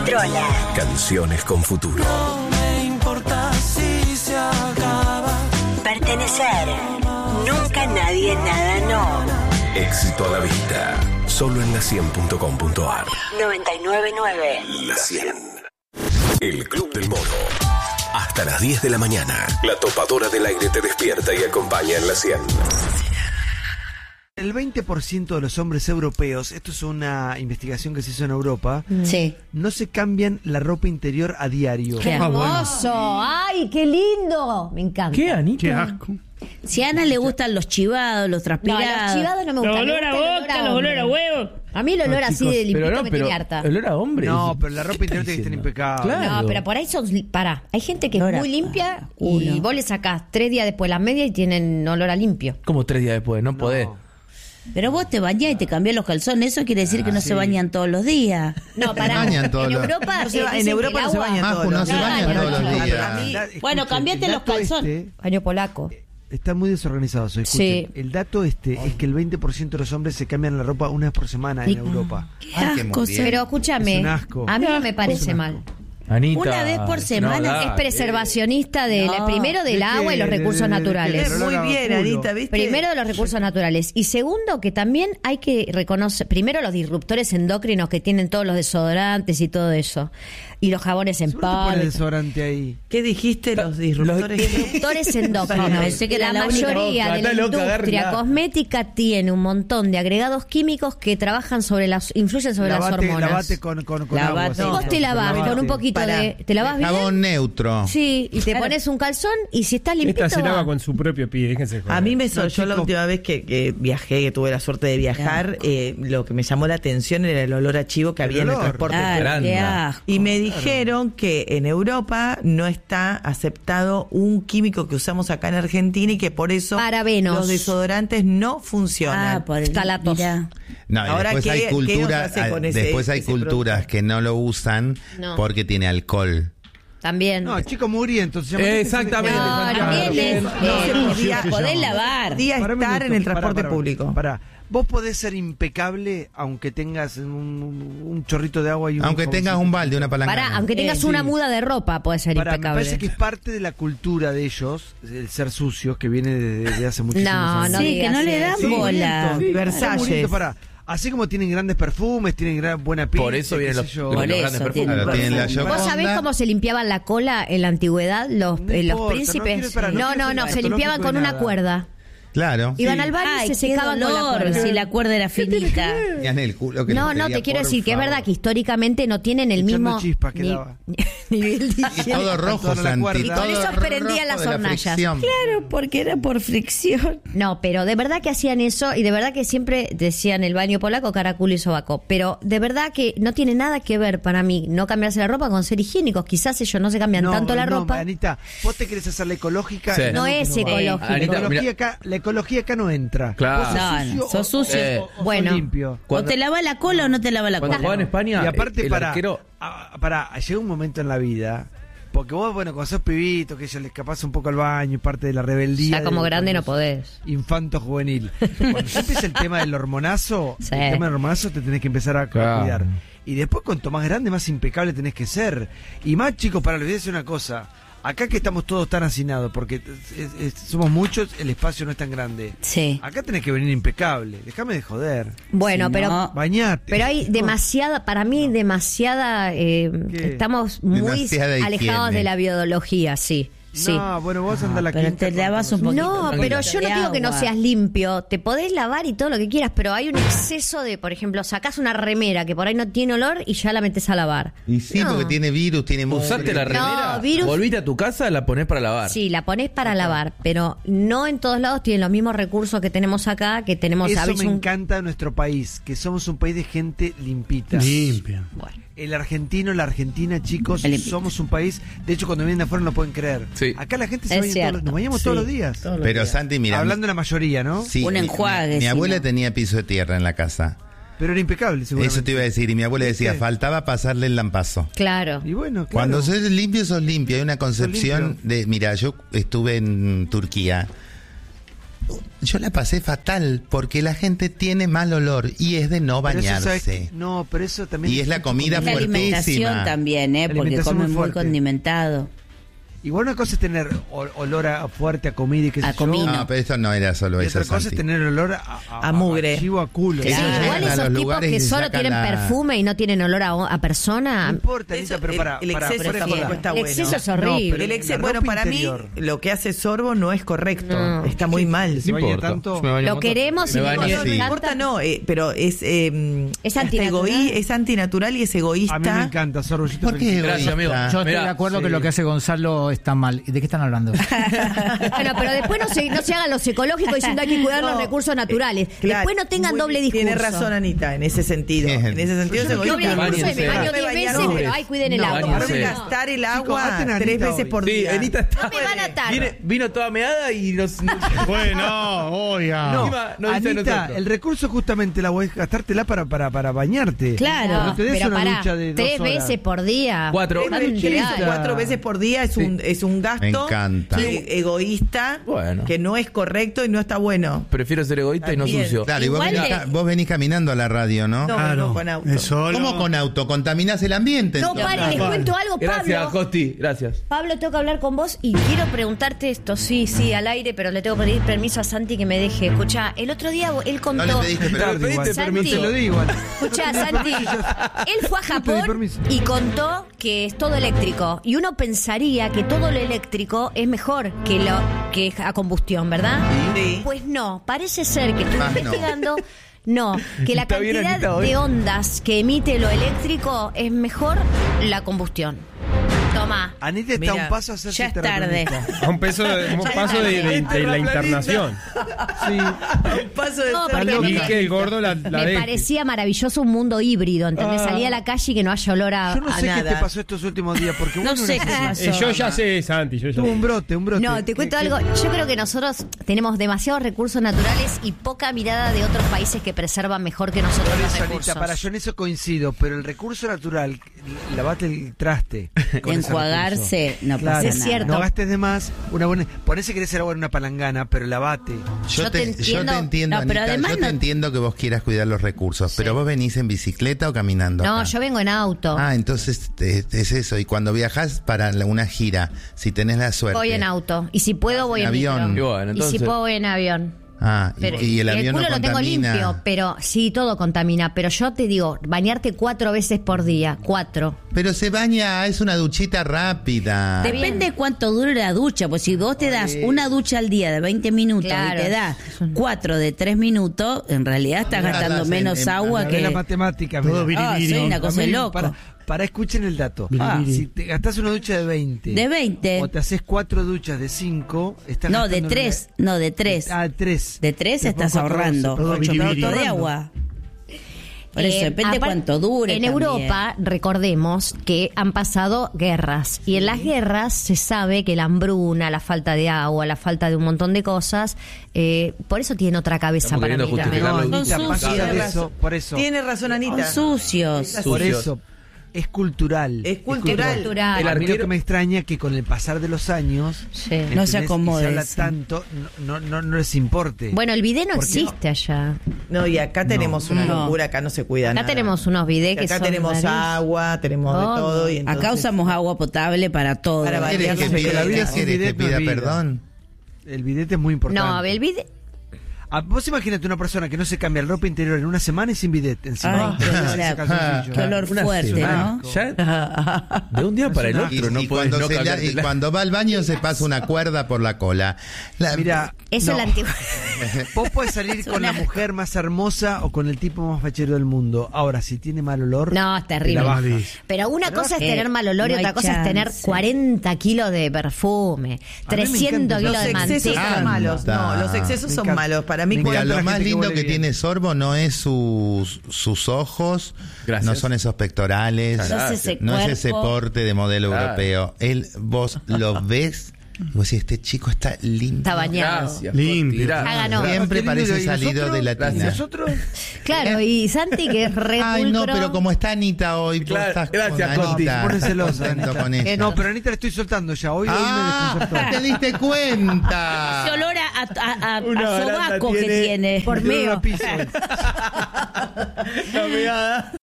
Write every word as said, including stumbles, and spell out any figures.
controla. Canciones con futuro. No me importa si se acaba. Pertenecer. Nunca nadie, nada, no. Éxito a la vista. Solo en la cien punto com punto ar. noventa y nueve punto nueve. La cien. El Club del Mono. Hasta las diez de la mañana. La topadora del aire te despierta y acompaña en la cien. El veinte por ciento de los hombres europeos, esto es una investigación que se hizo en Europa, Sí. no se cambian la ropa interior a diario. ¡Qué hermoso! ¡Ay, qué lindo! Me encanta. ¿Qué, Anita? Qué asco. Si a Ana le gustan los chivados, los No, transpirados. los chivados no me Los gustan. me olor a gusta el boca, los olor a hombre. huevo. A mí el olor No, así chicos, de limpito pero no, me pero tiene harta. olor a hombre. No, pero la ropa ¿Qué interior está tiene que estar diciendo? impecable. Claro. No, pero por ahí son... Pará, hay gente que es Olor a- muy limpia culo. y vos le sacás tres días después las medias y tienen olor a limpio. Como tres días después, no, podés. Pero vos te bañás y te cambiás los calzones. Eso quiere decir que no se bañan todos los días. No, pará. bañan todos En los- Europa, No se eh, va- en dicen Europa que el no se agua- bañan Maju, todos no los se días. bañan Claro, todos los claro. días. A mí, la- Bueno, escuchen, cambiate el los dato calzones. este Baño polaco. está muy desorganizado eso, escuchen. Sí. El dato este es que el veinte por ciento de los hombres se cambian la ropa una vez por semana en Y- Europa. Qué Ay, qué asco. muy bien. Pero escúchame, Es un asco. a mí no me Es parece un mal. Anita. Una vez por semana no, Es dale. preservacionista de la- No. primero del ¿De agua qué? y los De- recursos de- de- de- naturales. de- Es muy bien, culo. Anita, ¿viste? Primero de los recursos naturales. Y segundo, que también hay que reconocer, primero los disruptores endócrinos que tienen todos los desodorantes y todo eso. Y los jabones en ¿Seguro te pones polvo. desodorante ahí? ¿Qué dijiste? Los disruptores. Disruptores endócrinos. Pensé que era la la única mayoría loca, de la está loca, industria agarra. cosmética tiene un montón de agregados químicos que trabajan sobre las, influyen sobre las Lavate, hormonas. lavate con, con, con Lavate. agua. sí. No, Vos te lavás Lavate. con un poquito Pará. de... ¿Te lavás bien? Jabón neutro. Sí, y te pones un calzón y si estás limpito Esta se va. lava con su propio pie, déjense joder. A mí me No, yo la chico. última vez que, que viajé, que tuve la suerte de viajar, eh, lo que me llamó la atención era el olor a chivo que El había en el olor. transporte Ay, público. qué Granda. asco. Y me dijeron que en Europa no está aceptado un químico que usamos acá en Argentina y que por eso Parabenos. los desodorantes no funcionan. Ah, por el Calatos. mirá. No, y Ahora, después ¿qué- hay qué culturas, os hace con ese- después hay ese culturas producto? que no lo usan No. porque tiene alcohol. También. No, chico muriento. se llama. Exactamente. No, no Exactamente. tienes- No, eh, no, sucio podía- se Podés llama. lavar. Podía Pará un estar en minuto, el pará, transporte pará, público. Pará. Vos podés ser impecable aunque tengas un, un chorrito de agua y un Aunque tengas un balde, una palangana. Pará, aunque tengas Eh, una sí. muda de ropa, puede ser Pará, me impecable. parece que es parte de la cultura de ellos, el ser sucios, que viene desde hace muchísimos No, años. no Sí, digas que no le eso. dan Sí, bola. muriento. Versalles. Muriento, pará. Así como tienen grandes perfumes, tienen gran, buena pinta. Por eso qué vienen sé los, yo. los Por grandes eso perfumes. Claro, tienen la ¿Vos Yoconda. sabés cómo se limpiaban la cola en la antigüedad los, No eh, los importa, príncipes? no quiero- pará, no No, quiero no, ser no, se patológico limpiaban de con una nada. cuerda. Claro. Iban al baño y Ay, se qué secaban con la dolor, cuerda. si la cuerda era finita. Tenían el culo que No, les no, pedía, te quiero por decir que es favor. verdad que históricamente no tienen el Echando mismo chispas que ni- daba. nivel de Y todo rojo, Toda la Santi. cuerda. Y con todo eso rojo prendían las de la hornallas. fricción. Claro, porque era por fricción. No, pero de verdad que hacían eso y de verdad que siempre decían el baño polaco, cara, culo y sobaco. Pero de verdad que no tiene nada que ver para mí no cambiarse la ropa con ser higiénicos. Quizás ellos no se cambian No, tanto la no, ropa. Anita, vos te querés hacer la ecológica. Sí. en No algo que es va. ecológico. La Anita, ecología, mira. acá, la ecología acá no entra. Claro. Vos sos No, sucio sos o- sucio. Eh, o- o sos Bueno. limpio. O Cuando- te lava la cola o no te lava la Cuando cola. jugaba en España, Y aparte, el para, arquero- para, llega un momento en la vida, porque vos, bueno, cuando sos pibito, que ellos les escapás un poco al baño, parte de la rebeldía. Ya como de- grande no cuando sos podés. Infanto juvenil. Cuando ya empieza el tema del hormonazo, Sí. el tema del hormonazo te tenés que empezar a, a Claro. cuidar. Y después, cuanto más grande, más impecable tenés que ser. Y más, chicos, para, les voy a decir una cosa. Acá que estamos todos tan hacinados, porque es- es- somos muchos, el espacio no es tan grande. Sí. Acá tenés que venir impecable. Déjame de joder. Bueno, Si pero no- Bañate. pero hay demasiada, para mí demasiada, eh, ¿Qué? estamos muy Demasiada alejados higiene. de la biología, sí. Sí. No, bueno, vos andás a la pero quinta te con- lavas con- un poquito. No, con pero un yo poquito no de digo que no agua. seas limpio. Te podés lavar y todo lo que quieras, pero hay un exceso de, por ejemplo, sacás una remera que por ahí no tiene olor y ya la metes a lavar. Y sí, No. porque tiene virus, tiene ¿Usaste la mugre. remera? No, virus- Volviste a tu casa, la ponés para lavar. Sí, la pones para lavar, pero no en todos lados tienen los mismos recursos que tenemos acá, que tenemos Eso ¿sabes? me un- encanta de nuestro país, que somos un país de gente limpita. Limpia. Bueno. El argentino, la argentina, chicos, El limpito. somos un país. De hecho, cuando vienen de afuera no pueden creer. Sí. Acá la gente se Es baña todos cierto. los, nos bañamos Sí, todos los días. todos los Pero días. Santi, mira. Hablando de la mayoría, ¿no? sí, Un mi- enjuague, Mi, si abuela no. tenía piso de tierra en la casa. Pero era impecable, seguramente. Eso te iba a decir. Y mi abuela decía, ¿Viste? faltaba pasarle el lampazo. Claro. Y bueno, claro. Cuando sos limpio, sos limpio. Hay una concepción limpio. de. Mira, yo estuve en Turquía. yo la pasé fatal porque la gente tiene mal olor y es de no Pero eso, bañarse. ¿sabes? No, pero eso también... Y es la comida Es la alimentación fuertísima. también, ¿eh? La Porque alimentación comen muy muy fuerte. condimentado. Igual una cosa es tener o- olor a, fuerte a comida y qué A sé comino. yo. No, pero eso no era solo Y eso, otra cosa Santi. es tener olor a, a, A mugre. a chivo, a culo. Sí, Sí, Claro, igual llegan a esos los tipos lugares que y solo sacan tienen la- perfume y no tienen olor a, a No persona. importa, Anita, Eso, pero el- para... el para, exceso fuera de tampoco joda. está El bueno. exceso es No, horrible. pero El la exceso, ropa bueno, para interior. mí, lo que hace Sorbo no es correcto. No. Está muy mal. Se No baña importa. tanto. Yo me baño un Lo montón. queremos Me y bañé. nos No, no Sí. importa, no, eh, pero es eh, Es hasta antinatural. egoí- es antinatural y es egoísta. A mí me encanta, Sorbo. yo te ¿Por qué felicito. Gracias, amigo. egoísta? Yo estoy Mirá, de acuerdo sí. que lo que hace Gonzalo está mal. ¿De qué están hablando? Bueno, pero después no se, no se hagan los ecológicos diciendo hay que cuidar los No, recursos naturales. Claro, después no tengan muy- doble discurso. Tiene razón, Anita, en ese sentido. Bien. En ese sentido es Pero yo no egoísta. Doble discurso y me Bañense. baño No me diez veces, bañaron. pero ay, cuiden el No, agua. Para bañense. de gastar el Chicos, agua aten a tres Anita veces hoy. por Sí, día. Anita está. No me van a atar. Viene- vino toda meada y nos. nos- Bueno, oiga. No, Encima no dice Anita, nosotros. el recurso es justamente la es gastártela para, para, para bañarte. Claro. No te des pero una pará, ducha de dos tres horas. veces por día. Cuatro. Tres, Dame un tres real. o cuatro veces por día es un, es un gasto Me encanta. eh, egoísta Bueno. que no es correcto y no está bueno. Prefiero ser egoísta y no También. sucio. Claro, y vos Igual venís, de- ca- vos venís caminando a la radio, ¿no? No, Claro. no con auto. Es solo. ¿Cómo con auto? Contaminás el ambiente. No, entonces. pare, les cuento algo, Gracias, Pablo. Costi. Gracias. Pablo, tengo que hablar con vos y quiero preguntarte esto. Sí, sí, al aire, pero le tengo que pedir permiso a Santi que me deje. Escucha, el otro día él contó. No le pediste Pero permiso. le pediste Santi. permiso. Te lo digo. igual. Escucha, No tenés Santi, permiso, ya- él fue a No pedí Japón permiso. y contó que es todo eléctrico. Y uno pensaría que todo lo eléctrico es mejor que lo que a combustión, ¿verdad? Sí. Pues no, parece ser que estoy Ah, no. investigando. No, que la Está bien, cantidad Anita, hoy. de ondas que emite lo eléctrico es mejor la combustión. Toma. Anita está a Mira, un paso a hacerse ya es tarde. terraplanista. A un, peso de- un paso de, de- de la internación. Sí. Un paso de No, ser porque a mí Y me- que el gordo la, la Me deje. parecía maravilloso un mundo híbrido, ¿entendés? Ah. Salí a la calle y que no haya olor a, Yo no a sé qué nada. te pasó estos últimos días, porque No vos sé una qué cosa- pasó. Eh, yo ya sé, Santi, yo ya Tuvo sé. un brote, un brote. No, te cuento Que- algo. Yo creo que nosotros tenemos demasiados recursos naturales y poca mirada de otros países que preservan mejor que nosotros Por los eso, recursos. Anita, para yo en eso coincido, pero el recurso natural, lavate el traste. con ese Enjuagarse, recurso. no Claro, pasa Es nada. cierto. No gastes de más. Una buena, ponés querés hacer agua en una palangana, pero lavate. Yo, Yo te, te yo entiendo. te entiendo, No, pero Anita, además yo te no- entiendo que vos quieras cuidar los recursos, pero vos venís en bicicleta o caminando. No, acá? yo vengo en auto. Ah, entonces eh, es eso. Y cuando viajás para la- una gira, si tenés la suerte. Voy en auto. Y si puedo, voy en, En avión. micro. Y bueno, Y entonces- si puedo, voy en avión. Ah, y- Pero- y, el avión culo no lo tengo contamina. limpio, pero sí, todo contamina. Pero yo te digo, bañarte cuatro veces por día. Cuatro. Pero se baña, es una duchita rápida. Te- Depende cuánto dure la ducha, pues si vos te das una ducha al día de veinte minutos Claro. y te das cuatro de tres minutos, en realidad estás Ah, gastando das en- menos en- agua A ver la que... matemática. Todo mira. Ah, biribiri. soy una cosa A de mí, loco. Para, para, escuchen el dato. Ah. Si te gastás una ducha de veinte. De veinte. O te haces cuatro duchas de cinco. Estás No, de gastando tres, no, de tres. Ah, tres. De tres Después estás cuatro, ahorrando doce, Todo ocho biribiri. minutos de ahorrando. agua. Por eso Eh, depende apar- cuánto dure. En también. Europa, recordemos que han pasado guerras. Y en las guerras se sabe que la hambruna, la falta de agua, la falta de un montón de cosas, eh, por eso tiene otra cabeza Estamos para mí. queriendo también. No, justificarlo. Anita, Son pasa sucios. de eso, por eso. Tiene razón, Anita. Son sucios. Por Sucios. eso. Es cultural. Es cultural. Cultural. El A mí lo arquero- que me extraña es que con el pasar de los años Sí. No ¿entendés? se acomode Y se habla eso. tanto, no, no, no les importe. Bueno, el bidet no ¿Por qué no? existe allá. No, y acá tenemos una No. locura, acá no se cuida Acá nada. tenemos unos bidets que Acá son tenemos rarísimos. agua, tenemos Todo. de todo. Y entonces- Acá usamos agua potable para todo. Para ¿Quieres variar, que no sé pida, qué la vida ¿qué sin quieres que bidet no es pida vida. perdón? El bidet es muy importante. No, el bidet. Ah, vos imagínate una persona que no se cambia la ropa interior en una semana y sin bidet encima. Ay, qué olor, Ese calzoncillo. qué olor Una fuerte, semana. ¿no? Ya, de un día para el una- otro, Y, no y puedes cuando no se la- y cambiártela. cuando va al baño se pasa una cuerda por la cola. La- Mira, Eso no. es la antigua. Vos podés salir con la mujer más hermosa o con el tipo más fachero del mundo. Ahora, si tiene mal olor. No, es te la terrible. bajas. Pero una cosa es Eh, tener mal olor y no otra hay cosa es tener chance. cuarenta kilos de perfume, A mí me trescientos encanta. kilos Los de excesos manteca. son malos. No, los Me excesos son encanta. malos. Para mí, Me Mira, encanta lo la más gente que lindo huele que bien. tiene Sorbo no es sus, sus ojos, Gracias. no son esos pectorales, No es ese no es ese cuerpo. porte de modelo Claro. europeo. Él, vos lo ves Y vos decís, este chico está lindo. Está bañado. Gracias. Limpio. Coti, Ya ganó. Siempre Qué lindo. parece ¿Y salido nosotros? de la tina. ¿Nosotros? Claro, y Santi, que es re Ay, no, pulcro. pero como está Anita hoy, vos Claro, estás gracias, con Coti. Anita. Pone estás celosa, contento Anita. con ella. Eh, no, pero Anita la estoy soltando ya. Hoy, hoy Ah, me desconcertó. te diste cuenta. Ese olor a, a, a, Una a baranda sobaco que tiene- tiene. Por Yo meo. la piso. La meada.